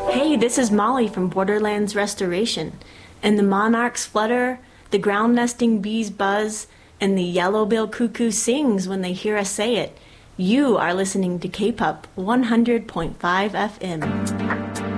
Hey, this is Molly from Borderlands Restoration. And the monarchs flutter, the ground nesting bees buzz, and the yellow-billed cuckoo sings when they hear us say it. You are listening to K-Pop 100.5 FM.